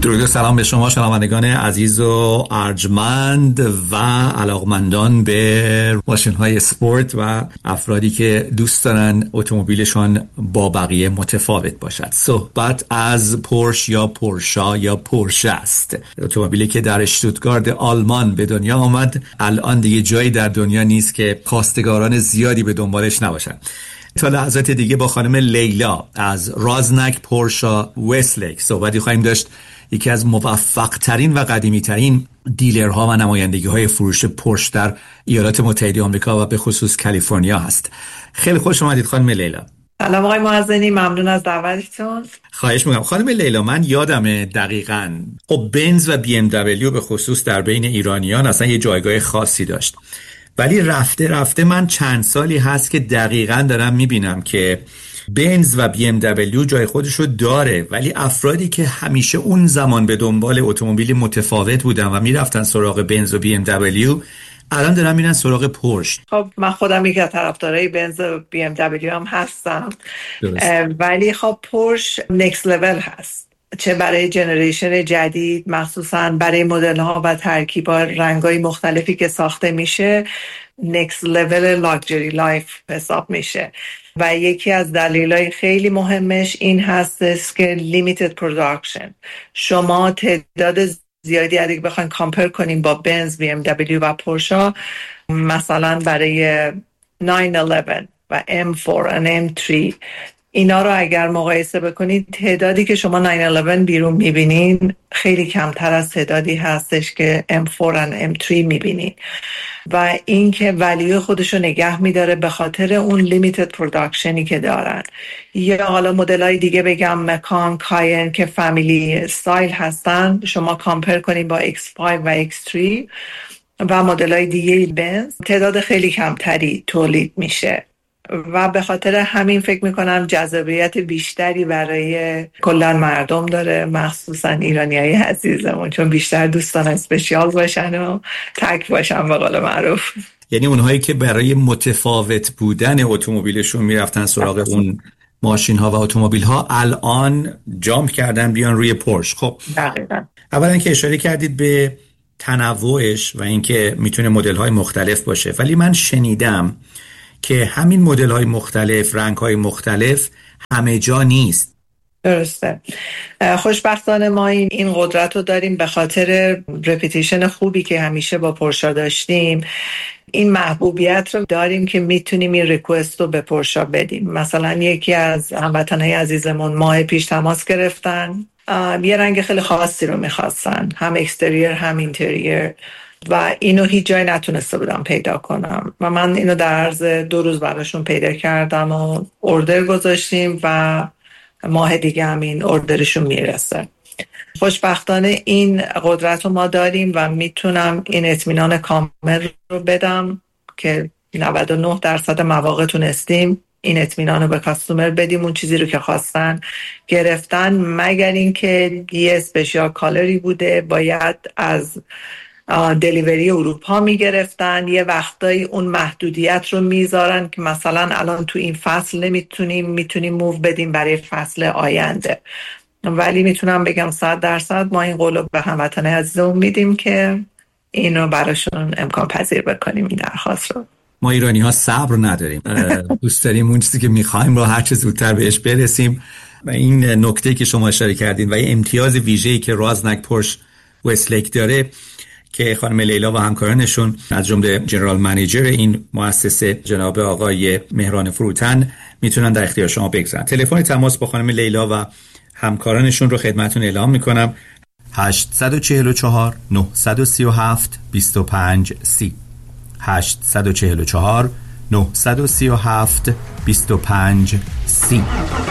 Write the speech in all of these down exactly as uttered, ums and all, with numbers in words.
درود و سلام به شما شنوندگان عزیز و ارجمند و علاقمندان به ماشین‌های اسپورت و افرادی که دوست دارن اتومبیلشون با بقیه متفاوت باشد. صحبت از پورش یا پورشا یا پورشه است. اتومبیلی که در اشتوتگارت آلمان به دنیا آمد، الان دیگه جایی در دنیا نیست که خواستگاران زیادی به دنبالش نباشن. تا لحظات دیگه با خانم لیلا از رازنک پورشا وستلیک صحبتی خواهیم داشت. یکی از موفق ترین و قدیمی ترین دیلرها و نمایندگی های فروش پورش در ایالات متحده آمریکا و به خصوص کالیفرنیا هست. خیلی خوش اومدید خانم لیلا. سلام آقای معزنی، ممنون از دعوتتون. خواهش میکنم. خانم لیلا، من یادمه دقیقاً خب بنز و بی ام دبلیو به خصوص در بین ایرانیان اصلا یه جایگاه خاصی داشت، ولی رفته رفته من چند سالی هست که دقیقاً دارم میبینم که بنز و بی ام دبلیو جای خودشو داره، ولی افرادی که همیشه اون زمان به دنبال اتومبیلی متفاوت بودن و میرفتن سراغ بنز و بی ام دبلیو الان دارن میرن سراغ پورش. خب من خودم یک از طرفدارای بنز و بی ام دبلیو هم هستم، ولی خب پورش نکست لول هست، چه برای جنریشن جدید، مخصوصا برای مدل ها و ترکیب ها رنگای مختلفی که ساخته میشه نکست لول لاکچری لایف حساب میشه. و یکی از دلایل خیلی مهمش این هست که لیمیتد پروداکشن. شما تعداد زیادی اگه بخواین کامپیر کنیم با بنز، بی ام دبلیو و پورشا، مثلا برای ناین الیون و ام فور و ام تری، اینا رو اگر مقایسه بکنید تعدادی که شما ناین الیون بیرون میبینین خیلی کمتر از تعدادی هستش که ام فور و ام تری میبینین، و این که ولیو خودشو نگه میداره به خاطر اون لیمیتد پروداکشنی که دارن. یا حالا مدلای دیگه بگم مکان، کاین که فامیلی استایل هستن، شما کامپیر کنید با ایکس فایو و ایکس تری و مدلای دیگه بنز، تعداد خیلی کمتری تولید میشه و به خاطر همین فکر میکنم جذابیت بیشتری برای کلان مردم داره، مخصوصا ایرانیای عزیزمون، چون بیشتر دوستان اسپشیال باشن و تک باشن به قول معروف. یعنی اونهایی که برای متفاوت بودن اتومبیلشون میرفتن سراغ اون ماشین ها و اتومبیل ها الان جامپ کردن بیان روی پورش. خب دقیقاً. اولا که اشاره کردید به تنوعش و اینکه میتونه مدل های مختلف باشه، ولی من شنیدم که همین مدل های مختلف، رنگ های مختلف همه جا نیست. درسته. خوشبختانه ما این این قدرت رو داریم به خاطر رپیتیشن خوبی که همیشه با پورشا داشتیم. این محبوبیت رو داریم که میتونیم این ریکوست رو به پورشا بدیم. مثلا یکی از هموطنهای عزیزمون ماه پیش تماس گرفتن، یه رنگ خیلی خاصی رو میخواستن، هم اکستریر هم اینتریر، و اینو هیچ جای نتونسته بودم پیدا کنم و من اینو در عرض دو روز براشون پیدا کردم و اوردر گذاشتیم و ماه دیگه همین اوردرشون میرسه. خوشبختانه این قدرت رو ما داریم و میتونم این اطمینان کامل رو بدم که نود و نه درصد مواقع تونستیم این اطمینان رو به کاستومر بدیم، اون چیزی رو که خواستن گرفتن، مگر اینکه یه اسپشیال کالری بوده باید از دلیوری اروپا میگرفتن، یه وقتایی اون محدودیت رو میذارن که مثلا الان تو این فصل نمیتونیم میتونیم موو بدیم برای فصل آینده، ولی میتونم بگم صد درصد ما این قول رو به هموطن عزیزمون میدیم که این رو براشون امکان پذیر بکنیم این درخواست رو. ما ایرانی ها صبر نداریم، دوست داریم اون چیزی که میخوایم رو هر چه زودتر بهش برسیم و این نکته که شما اشاره کردین و این امتیاز ویژه‌ای که رازنک پورش وستلیک داره که خانم لیلا و همکارانشون از جمله جنرال منیجر این مؤسسه جناب آقای مهران فروتن میتونن در اختیار شما بگذارن. تلفن تماس با خانم لیلا و همکارانشون رو خدمتتون اعلام میکنم: هشت چهار چهار نه سه هفت دو پنج سی هشت چهار چهار نه سه هفت دو پنج سی.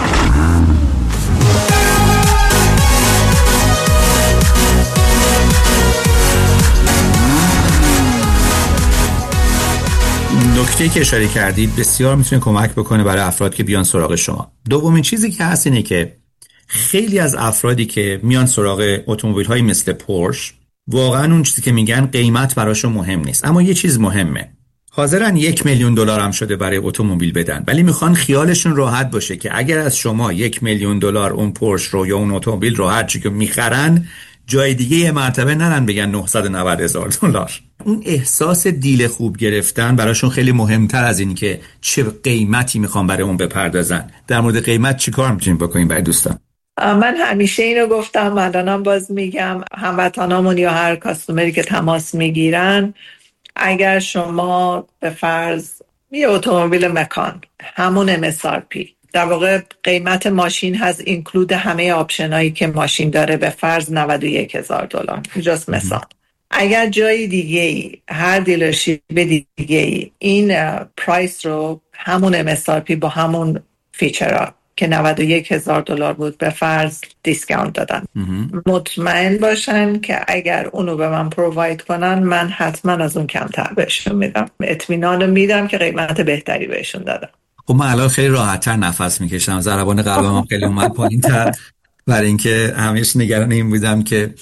نکته که اشاره کردید بسیار میتونه کمک بکنه برای افراد که بیان سراغ شما. دومین چیزی که هست اینه که خیلی از افرادی که میان سراغ اتومبیل های مثل پورش واقعا اون چیزی که میگن قیمت براشون مهم نیست، اما یه چیز مهمه، حاضرن یک میلیون دلار هم شده برای اتومبیل بدن، ولی میخوان خیالشون راحت باشه که اگر از شما یک میلیون دلار اون پورش رو یا اون اتومبیل رو هر چی که میخرن، جای دیگه یه مرتبه نرن بگن نهصد و نود هزار دلار. اون احساس دیل خوب گرفتن براشون خیلی مهمتر از این که چه قیمتی میخوان برای اون بپردازن. در مورد قیمت چی کار میتونیم بکنیم برای دوستان؟ من همیشه اینو گفتم، الانم باز میگم، هموطنامون یا هر کاستومری که تماس میگیرن، اگر شما به فرض یه اتومبیل مکان همون ام اس آر پی، در واقع قیمت ماشین هست اینکلود همه آپشنایی که ماشین داره، به فرض نود و یک هزار دلار، اینجاست مثال. اگر جای دیگه ای، هر دیلرشیپ دیگه ای این پرایس رو همون ام اس آر پی با همون فیچرها که نود و یک هزار دلار بود به فرض دیسکاونت دادن، مطمئن باشن که اگر اونو به من پروواید کنن، من حتما از اون کمتر بهشون میدم، اطمینان میدم که قیمت بهتری بهشون دادم. خب من الان خیلی راحت‌تر نفس میکشم، ضربان قلبم هم خیلی اومد پایین‌تر، برای اینکه همیشه نگران این بودم که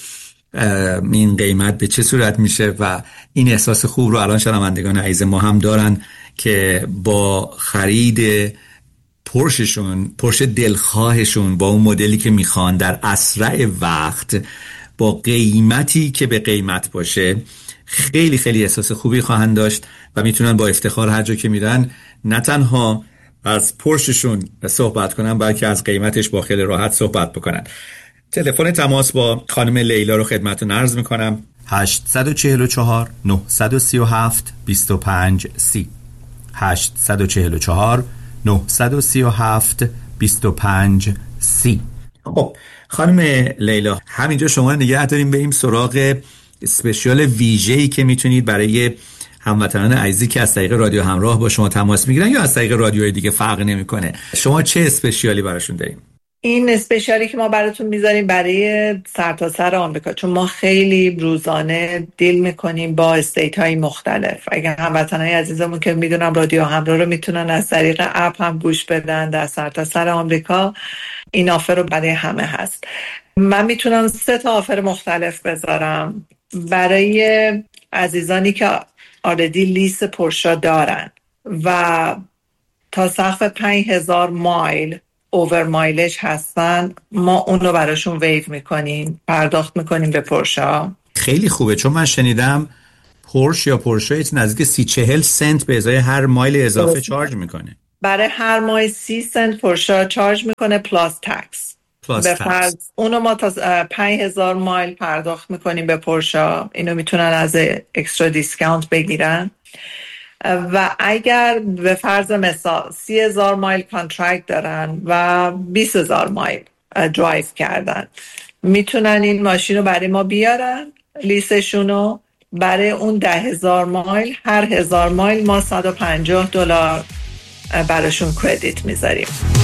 این قیمت به چه صورت میشه و این احساس خوب رو الان شنوندگان عزیز ما هم دارن که با خرید پورششون، پورش دلخواهشون، با اون مدلی که میخوان در اسرع وقت با قیمتی که به قیمت باشه، خیلی خیلی احساس خوبی خواهند داشت و میتونن با افتخار هر جا که میرن نه تنها از پورششون صحبت کنن، بلکه از قیمتش با خیلی راحت صحبت بکنن. تلفن تماس با خانم لیلا رو خدمتتون عرض میکنم: هشت چهار چهار نه سه هفت دو پنج سی هشت چهار چهار نه سه هفت دو پنج سی. خب خانم لیلا، همینجا شما نگه داریم بریم سراغ اسپشیال ویژه‌ای که میتونید برای هموطنان عزیزی که از طریق رادیو همراه با شما تماس میگیرن یا از طریق رادیوهای دیگه فرق نمیکنه، شما چه اسپشیالی براشون داریم؟ این اسپشیالی که ما براتون میذاریم برای سرتاسر آمریکا، چون ما خیلی روزانه دیل میکنیم با استیت های مختلف. اگر هموطنای عزیزمون که میدونم رادیو همراه رو میتونن از طریق اپ هم گوش بدن در سرتاسر آمریکا، این آفر رو برای همه هست. من میتونم سه تا آفر مختلف بذارم برای عزیزانی که آردی لیست پورشا دارن و تا سقف پنج هزار مایل اوور مایلج هستن، ما اون رو براشون ویو میکنیم، پرداخت میکنیم به پورشا. خیلی خوبه، چون من شنیدم پورش یا پورشه نزدیک سی چهل سنت به ازای هر مایل اضافه چارج میکنه. برای هر مایل سی سنت پورشا چارج میکنه پلاس تکس. به فرض اونو ما تا پنج هزار مایل پرداخت میکنیم به پورشا، اینو میتونن از اکسترا دیسکاونت بگیرن. و اگر به فرض مثال سی هزار مایل کانترکت دارن و بیست هزار مایل درایو کردن، میتونن این ماشین رو برای ما بیارن، لیستشونو برای اون ده هزار مایل، هر هزار مایل ما صد و پنجاه دلار براشون کردیت میذاریم.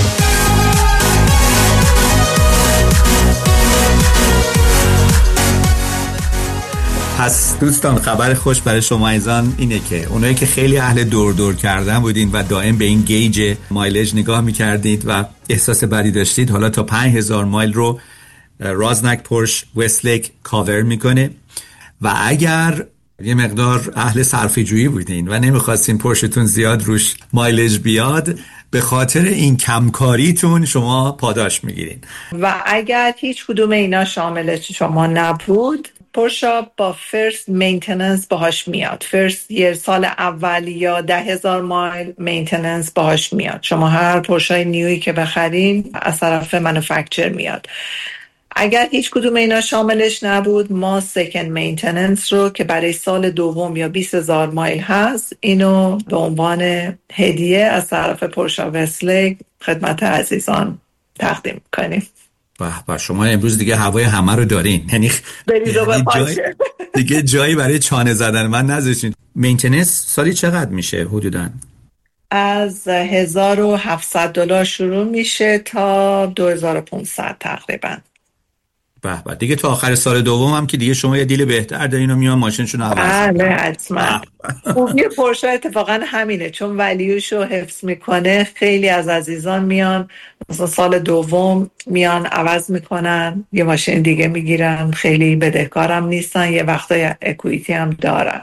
پس دوستان، خبر خوش برای شما ایزان اینه که اونایی که خیلی اهل دور دور کردن بودین و دائم به این گیج مایلج نگاه میکردید و احساس بدی داشتید، حالا تا پنج هزار مایل رو رازنک پورش وستلیک کاور میکنه. و اگر یه مقدار اهل صرفه جویی بودین و نمیخواستین پورشتون زیاد روش مایلج بیاد، به خاطر این کمکاریتون شما پاداش میگیرین. و اگر هیچ کدوم اینا شامل شما نبود، پورشا با فرست مینتیننس باهاش میاد. فرست یه سال اول یا ده هزار مایل مینتیننس باهاش میاد. شما هر پورشای نیویی که بخرین از طرف منوفکچر میاد. اگر هیچ کدوم اینا شاملش نبود، ما سکند مینتیننس رو که برای سال دوم یا بیست هزار مایل هست، اینو به عنوان هدیه از طرف پورشا وستلیک خدمت عزیزان تقدیم کنیم. و شما امروز دیگه هوای همه رو دارین، یعنی جای دیگه جایی برای چانه زدن من نذاشتین. مینتیننس سالی چقدر میشه حدوداً؟ از هزار و هفتصد دلار شروع میشه تا دو هزار و پانصد تقریبا. به به، دیگه تا آخر سال دوم هم که دیگه شما یه دیل بهتر دارین و میان ماشینشون رو عوض میکنن. حتما. خوبی پورشه اتفاقا همینه، چون ولیوشو حفظ میکنه. خیلی از عزیزان میان مثلا سال دوم میان عوض میکنن، یه ماشین دیگه میگیرن، خیلی بدهکارم نیستن، یه وقتای اکویتی هم دارن.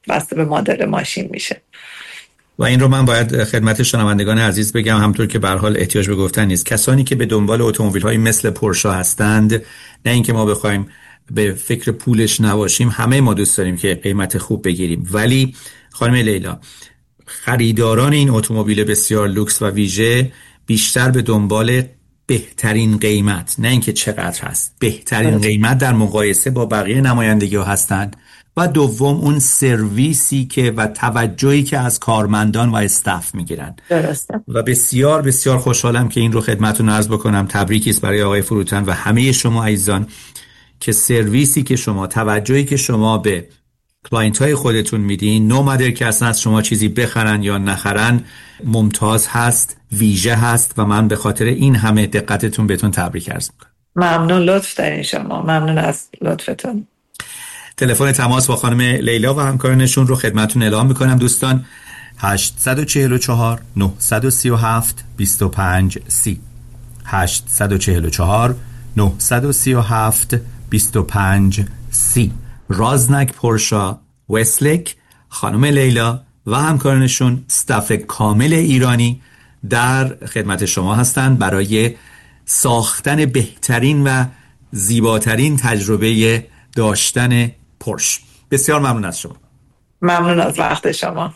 بسته به مدل ماشین میشه. و این رو من باید خدمت شنوندگان عزیز بگم، همونطور که به هر حال احتیاج به گفتن نیست، کسانی که به دنبال اتومبیل‌های مثل پورشه هستند، نه اینکه ما بخوایم به فکر پولش نباشیم، همه ما دوست داریم که قیمت خوب بگیریم، ولی خانم لیلا، خریداران این اتومبیل بسیار لوکس و ویژه بیشتر به دنبال بهترین قیمت، نه اینکه چقدر هست، بهترین قیمت در مقایسه با بقیه نمایندگی‌ها هستند، و دوم اون سرویسی که و توجهی که از کارمندان و استاف میگیرن. درسته. و بسیار بسیار خوشحالم که این رو خدمتتون عرض بکنم. تبریکی است برای آقای فروتن و همه شما عزیزان که سرویسی که شما، توجهی که شما به کلاینت های خودتون میدین، نو مادر که اصلا از شما چیزی بخرن یا نخرن، ممتاز هست، ویژه هست و من به خاطر این همه دقتتون بهتون تبریک عرض میکنم. ممنون، لطف دارین شما، ممنون از لطفتون. تلفن تماس با خانم لیلا و همکارانشون رو خدمتتون اعلام میکنم دوستان: هشت چهار چهار نه سه هفت دو پنج سی هشت چهار چهار نه سه هفت دو پنج سی. رازنک پورشا وستلک، خانم لیلا و همکارانشون، استاف کامل ایرانی در خدمت شما هستند برای ساختن بهترین و زیباترین تجربه داشتن پورش. بسیار ممنون از شما. ممنون از وقت شما.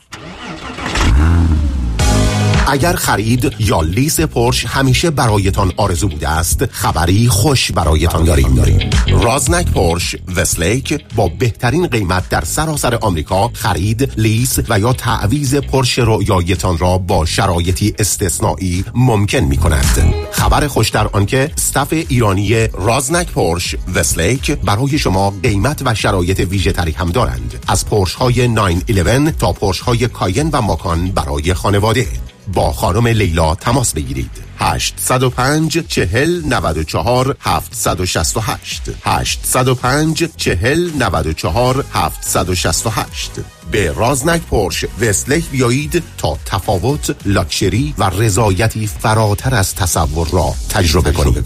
اگر خرید یا لیز پورش همیشه برایتان آرزو بوده است، خبری خوش برایتان داریم. داریم. رازنک پورش وستلیک با بهترین قیمت در سراسر آمریکا خرید، لیز و یا تعویض پورش رویایتان را با شرایطی استثنایی ممکن می کند. خبر خوش در آن که استاف ایرانی رازنک پورش وستلیک برای شما قیمت و شرایط ویژه تری هم دارند، از پورش های نه یازده تا پورش های کاین و ماکان برای خانواده. با خانم لیلا تماس بگیرید: هشت صفر پنج چهل نود و چهار هفتصد و شصت و هشت هشت صفر پنج چهل نود و چهار هفتصد و شصت و هشت. به رازنک پورش وستلیک بیایید تا تفاوت، لاکچری و رضایتی فراتر از تصور را تجربه کنید.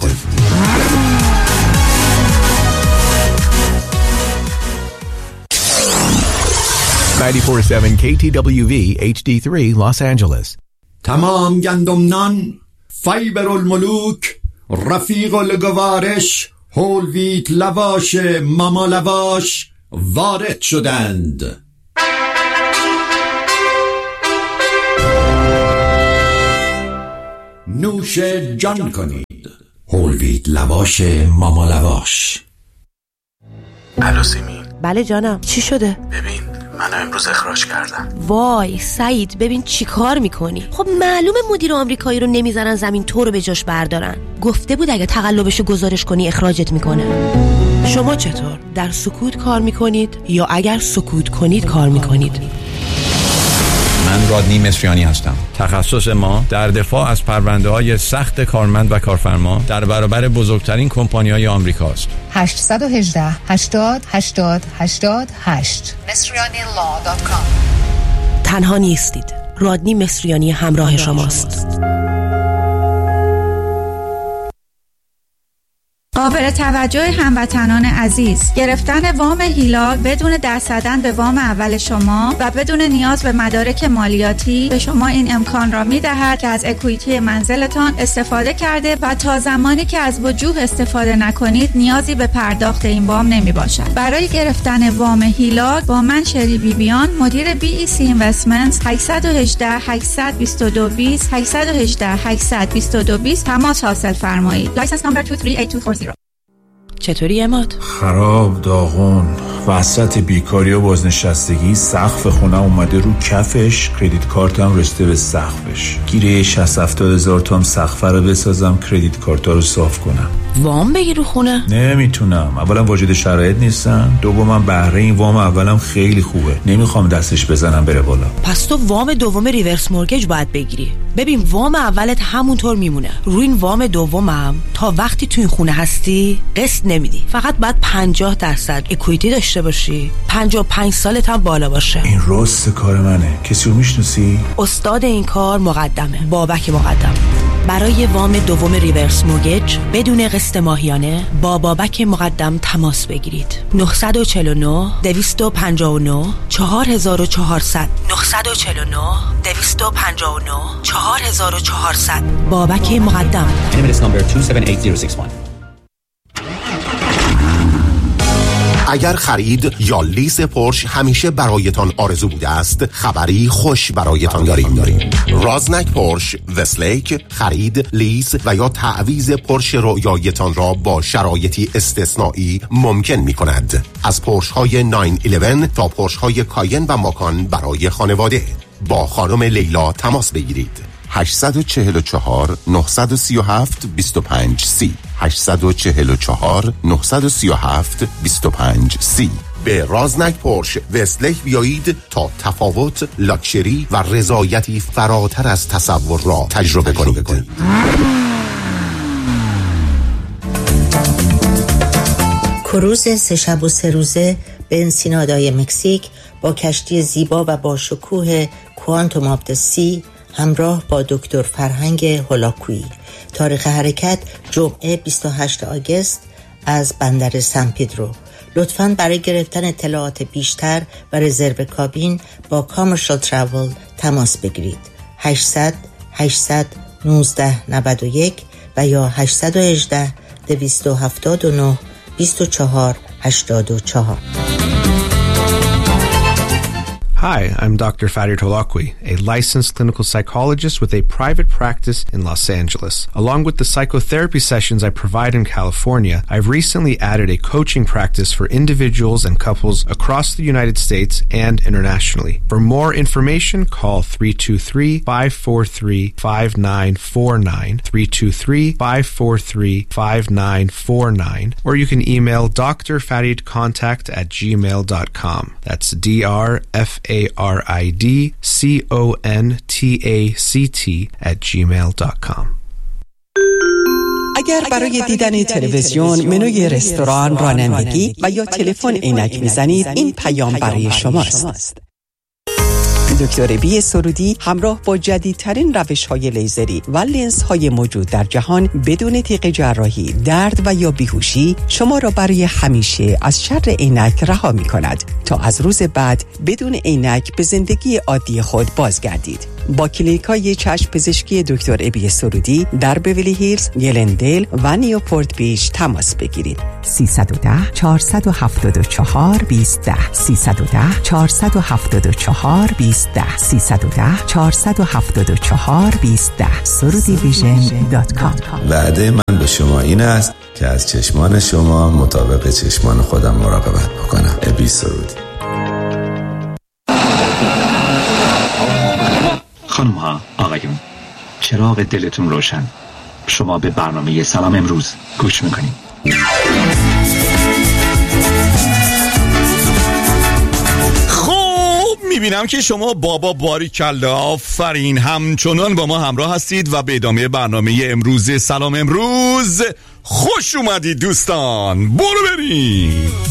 نود و چهار ممیز هفت کی تی دبلیو وی اچ دی سه Los Angeles. تمام گندمنان، فیبر الملوک، رفیق الگوارش، هول ویت لواش ماما لواش وارد شدند. نوش جان کنید. هول ویت لواش ماما لواش. الو سیمین. بله جانم، چی شده؟ ببین منو امروز اخراج کردن. وای سعید، ببین چی کار میکنی؟ خب معلومه مدیر آمریکایی رو نمیذارن زمین تو رو به جاش بردارن. گفته بود اگه تقلبشو گزارش کنی اخراجت میکنه. شما چطور؟ در سکوت کار میکنید یا اگر سکوت کنید کار میکنید؟ من رادنی مصریانی هستم. تخصص ما در دفاع از پرونده‌های سخت کارمند و کارفرما در برابر بزرگترین کمپانی‌های آمریکاست. هشت یک هشت هشتاد هشتاد هشتاد هشت مصریانی لا دات کام. تنها نیستید. رادنی مصریانی همراه شماست. قابل توجه هموطنان عزیز، گرفتن وام هیلا بدون دست زدن به وام اول شما و بدون نیاز به مدارک مالیاتی به شما این امکان را می‌دهد که از اکویتی منزلتان استفاده کرده و تا زمانی که از وجوه استفاده نکنید نیازی به پرداخت این وام نمی‌باشد. برای گرفتن وام هیلا با من شری بیبیان، مدیر بی ای سی اینوستمنتس، هشت یک هشت هشت دو دو بیست هشت یک هشت هشت دو دو بیست تماس حاصل فرمایید. لایسنس نمبر دو سه هشت دو چهار صفر. چطوری عماد؟ خراب، داغون، وسط بیکاری و بازنشستگی، سقف خونه اومده رو کفش، کردیت کارتم رسیده به سقفش. گیره شصت هفتاد هزار توام سقف رو بسازم، کردیت کارتا رو صاف کنم. وام بگیر رو خونه؟ نمیتونم. اولا واجد شرایط نیستم، دومم بهره این وام اولم خیلی خوبه، نمیخوام دستش بزنم بره بالا. پس تو وام دوم ریورس مورگیج باید بگیری. ببین وام اولت همونطور میمونه، روی این وام دومم تا وقتی تو این خونه هستی قسط نمیدی، فقط باید پنجاه درصد اکویتی داشته باشی، پنجاه و پنج سالت هم بالا باشه. این راست کار منه. کسی رو میشناسی؟ استاد این کار مقدمه، بابک مقدم. برای وام دوم ریورس مورگیج بدون قسط ماهیانه با بابک مقدم تماس بگیرید. نه چهار نه دو پنج نه چهار چهار چهار صفر نه چهار نه دو پنج نه چهار چهار چهار صفر. بابک مقدم. اگر خرید یا لیز پورش همیشه برایتان آرزو بوده است، خبری خوش برایتان داریم. رازنک پورش وستلیک خرید، لیز و یا تعویض پورش رویایتان را با شرایطی استثنایی ممکن می کند. از پورش های نه یازده تا پورش های کاین و ماکان برای خانواده. با خانم لیلا تماس بگیرید. هشت چهار چهار نه سه هفت دو پنج سی هشت چهار چهار نه سه هفت دو پنج سی. به رازنک پورش وستلیک بیایید تا تفاوت، لاکچری و رضایتی فراتر از تصور را تجربه کنید. کروز سه شب و سه روزه به انسینادای مکزیک با کشتی زیبا و با شکوه کوانتوم آف د سی همراه با دکتر فرهنگ هولاکویی. تاریخ حرکت جمعه بیست و هشتم آگوست از بندر سن پدرو. لطفاً برای گرفتن اطلاعات بیشتر و رزرو کابین با کامرشال تراول تماس بگیرید. هشتصد هشتصد نوزده نود و یک و یا هشتصد و هجده دویست و هفتاد و نه بیست و چهار هشتاد و چهار. Hi, I'm Doctor Farid Holakwi, a licensed clinical psychologist with a private practice in Los Angeles. Along with the psychotherapy sessions I provide in California, I've recently added a coaching practice for individuals and couples across the United States and internationally. For more information, call three two three, five four three, five nine four nine, three two three, five four three, five nine four nine, or you can email d r farid contact at gmail dot com. That's D R F A R I D C O N T A C T at gmail dot com. اگر برای دیدن تلویزیون، منوی رستوران، رانندگی و یا تلفن عینک میزنید، این پیام برای شماست. دکتر بی سرودی همراه با جدیدترین روش‌های لیزری و لنزهای موجود در جهان بدون تیغ جراحی، درد و یا بیهوشی شما را برای همیشه از شر عینک رها می‌کند تا از روز بعد بدون عینک به زندگی عادی خود بازگردید. با کلینیک‌های چشم پزشکی دکتر ابی سرودی در بیولی هیلز، گلندل و نیوپورت بیچ تماس بگیرید. سیصد و ده چهارصد و هفتاد و چهار بیست ده سیصد و ده چهارصد و هفتاد و چهار بیست ده سیصد و ده چهارصد و هفتاد و چهار بیست ده سرودی ویژن دات کام. وعده من به شما این است که از چشمان شما مطابق چشمان خودم مراقبت بکنم. ابی سرودی. خانم ها، آقایون، چراغ دلتون روشن. شما به برنامه سلام امروز گوش میکنید. خب میبینم که شما بابا باریکلا، آفرین، همچنان با ما همراه هستید و به ادامه برنامه امروز سلام امروز خوش اومدید دوستان. برو بریم.